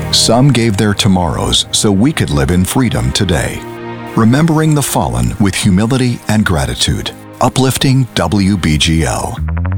Some gave their tomorrows so we could live in freedom today. Remembering the fallen with humility and gratitude. Uplifting WBGL.